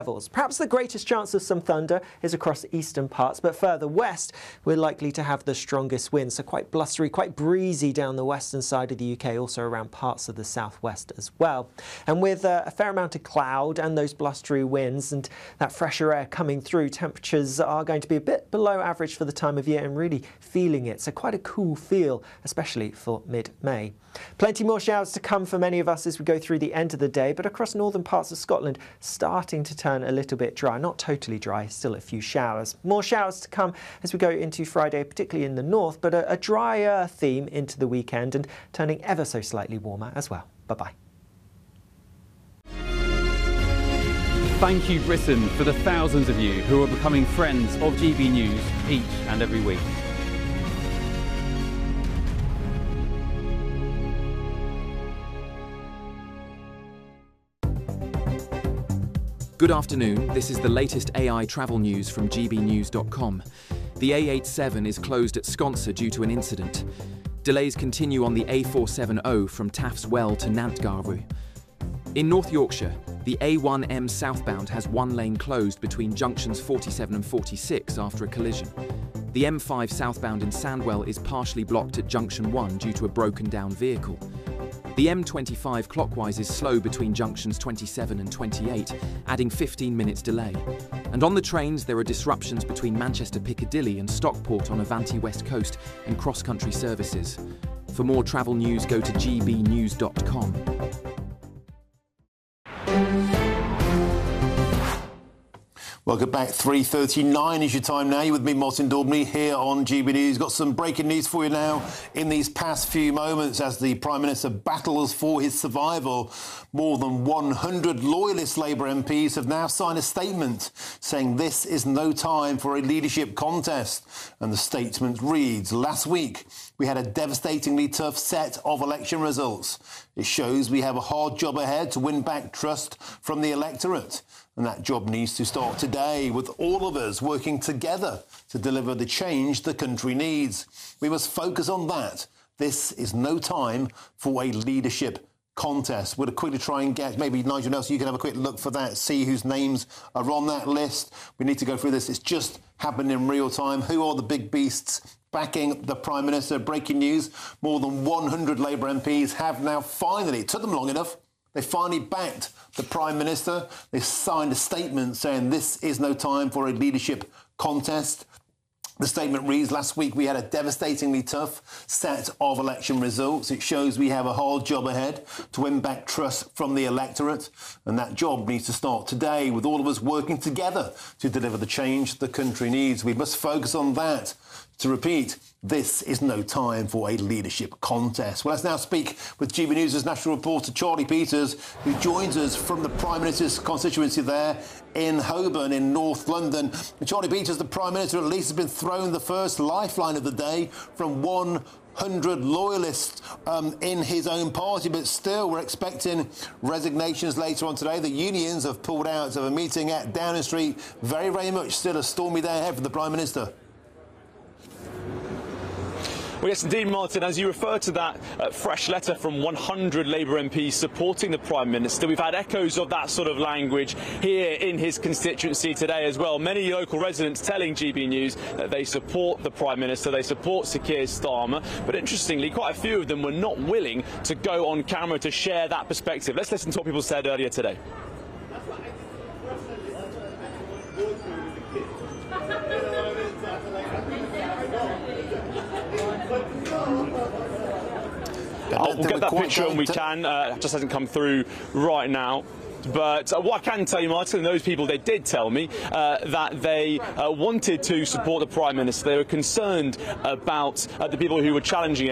levels. Perhaps the greatest chance of some thunder is across the eastern parts, but further west we're likely to have the strongest winds, so quite blustery, quite breezy down the western side of the UK, also around parts of the southwest as well. And with a fair amount of cloud and those blustery winds and that fresher air coming through, temperatures are going to be a bit below average for the time of year and really feeling it, so quite a cool feel, especially for mid-May. Plenty more showers to come for many of us as we go through the end of the day, but across northern parts of Scotland starting to turn a little bit dry. Not totally dry, still a few showers. More showers to come as we go into Friday, particularly in the north, but a drier theme into the weekend and turning ever so slightly warmer as well. Bye-bye. Thank you, Britain, for the thousands of you who are becoming friends of GB News each and every week. Good afternoon, this is the latest AI travel news from gbnews.com. The A87 is closed at Sconser due to an incident. Delays continue on the A470 from Taffs Well to Nantgarw. In North Yorkshire, the A1M southbound has one lane closed between junctions 47 and 46 after a collision. The M5 southbound in Sandwell is partially blocked at junction 1 due to a broken down vehicle. The M25 clockwise is slow between junctions 27 and 28, adding 15 minutes delay. And on the trains, there are disruptions between Manchester Piccadilly and Stockport on Avanti West Coast and cross-country services. For more travel news, go to gbnews.com. Welcome back. 3:39 is your time now. You're with me, Martin Daubney, here on GB News. Got some breaking news for you now in these past few moments as the Prime Minister battles for his survival. More than 100 loyalist Labour MPs have now signed a statement saying this is no time for a leadership contest. And the statement reads, last week we had a devastatingly tough set of election results. It shows we have a hard job ahead to win back trust from the electorate. And that job needs to start today, with all of us working together to deliver the change the country needs. We must focus on that. This is no time for a leadership contest. We'll quickly try and get, maybe Nigel Nelson, you can have a quick look for that, see whose names are on that list. We need to go through this. It's just happened in real time. Who are the big beasts backing the Prime Minister? Breaking news, more than 100 Labour MPs have now finally, it took them long enough, they finally backed the Prime Minister. They signed a statement saying this is no time for a leadership contest. The statement reads, last week we had a devastatingly tough set of election results. It shows we have a hard job ahead to win back trust from the electorate. And that job needs to start today, with all of us working together to deliver the change the country needs. We must focus on that. To repeat, this is no time for a leadership contest. Well, let's now speak with GB News' national reporter Charlie Peters, who joins us from the Prime Minister's constituency there in Holborn in North London. And Charlie Peters, the Prime Minister at least has been thrown the first lifeline of the day from 100 loyalists in his own party, but still we're expecting resignations later on today. The unions have pulled out of a meeting at Downing Street. Very, very much still a stormy day ahead for the Prime Minister. Well, yes, indeed, Martin. As you refer to that fresh letter from 100 Labour MPs supporting the Prime Minister, we've had echoes of that sort of language here in his constituency today as well. Many local residents telling GB News that they support the Prime Minister, they support Sir Keir Starmer, but interestingly, quite a few of them were not willing to go on camera to share that perspective. Let's listen to what people said earlier today. We'll get that picture when we can. It just hasn't come through right now. But what I can tell you, Martin, those people, they did tell me that they wanted to support the Prime Minister. They were concerned about the people who were challenging